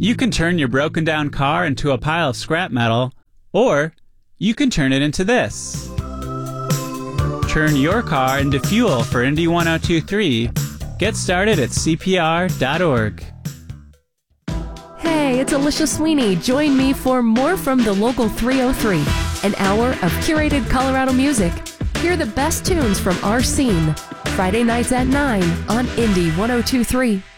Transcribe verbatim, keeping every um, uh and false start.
You can turn your broken down car into a pile of scrap metal, or you can turn it into this. Turn your car into fuel for Indy one oh two three. Get started at C P R dot org. Hey, it's Alicia Sweeney. Join me for more from the Local three oh three, an hour of curated Colorado music. Hear the best tunes from our scene. Friday nights at nine on Indy one oh two three.